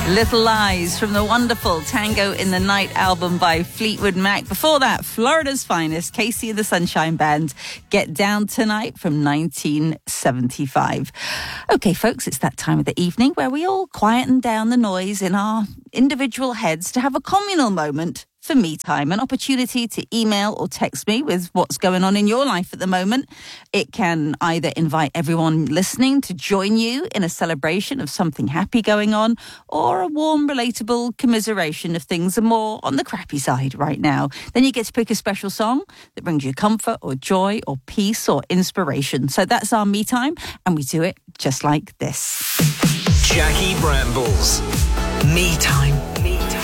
Little Lies from the wonderful Tango in the Night album by Fleetwood Mac. Before that, Florida's finest, Casey and the Sunshine Band, Get Down Tonight from 1975. Okay, folks, it's that time of the evening where we all quieten down the noise in our individual heads to have a communal moment for me time, an opportunity to email or text me with what's going on in your life at the moment. It can either invite everyone listening to join you in a celebration of something happy going on, or a warm, relatable commiseration if things are more on the crappy side right now. Then you get to pick a special song that brings you comfort or joy or peace or inspiration. So that's our me time, and we do it just like this. Jackie Brambles. Me time. Me time.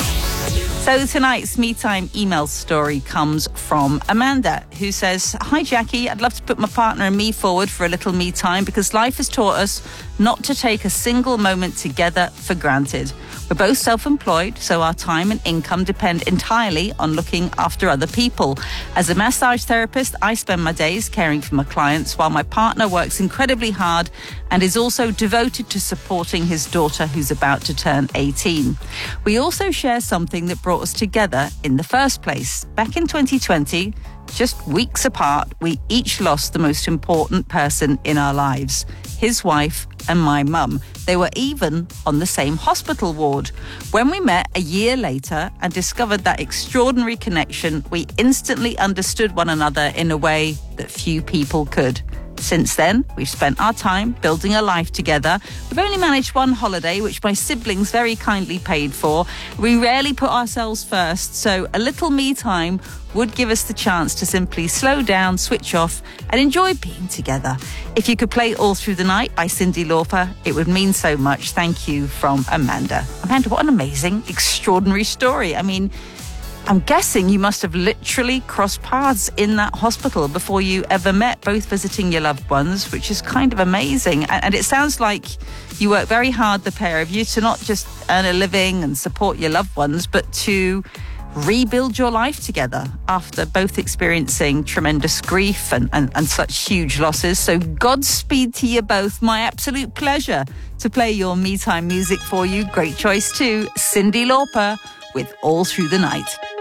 So tonight's Me Time email story comes from Amanda, who says, "Hi Jackie, I'd love to put my partner and me forward for a little me time because life has taught us not to take a single moment together for granted. We're both self-employed, so our time and income depend entirely on looking after other people. As a massage therapist, I spend my days caring for my clients while my partner works incredibly hard and is also devoted to supporting his daughter who's about to turn 18. We also share something that brought us together in the first place. Back in 2020, just weeks apart, we each lost the most important person in our lives, his wife and my mum. They were even on the same hospital ward. When we met a year later and discovered that extraordinary connection, we instantly understood one another in a way that few people could. Since then, we've spent our time building a life together. We've only managed one holiday, which my siblings very kindly paid for. We rarely put ourselves first, so a little me time would give us the chance to simply slow down, switch off, and enjoy being together. If you could play All Through the Night by Cyndi Lauper, it would mean so much. Thank you, from Amanda." Amanda, what an amazing, extraordinary story. I mean, I'm guessing you must have literally crossed paths in that hospital before you ever met, both visiting your loved ones, which is kind of amazing. And it sounds like you work very hard, the pair of you, to not just earn a living and support your loved ones, but to rebuild your life together after both experiencing tremendous grief and such huge losses. So Godspeed to you both. My absolute pleasure to play your me time music for you. Great choice too. Cyndi Lauper with All Through the Night.